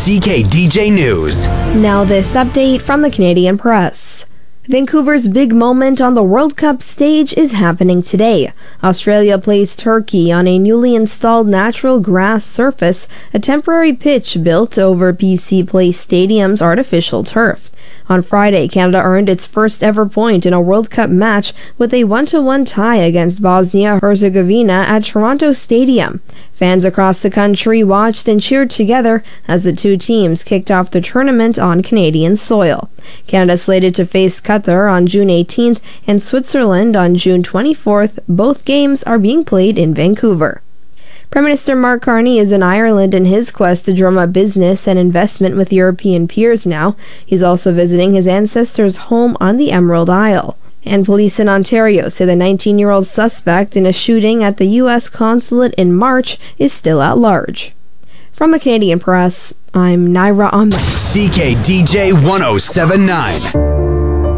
CKDJ News. Now this update from the Canadian Press. Vancouver's big moment on the World Cup stage is happening today. Australia plays Turkey on a newly installed natural grass surface, a temporary pitch built over BC Place Stadium's artificial turf. On Friday, Canada earned its first ever point in a World Cup match with a 1-1 tie against Bosnia-Herzegovina at Toronto Stadium. Fans across the country watched and cheered together as the two teams kicked off the tournament on Canadian soil. Canada slated to face Qatar on June 18th and Switzerland on June 24th. Both games are being played in Vancouver. Prime Minister Mark Carney is in Ireland in his quest to drum up business and investment with European peers now. He's also visiting his ancestors' home on the Emerald Isle. And police in Ontario say the 19-year-old suspect in a shooting at the U.S. consulate in March is still at large. From the Canadian Press, I'm Naira Ahmed. CKDJ 1079.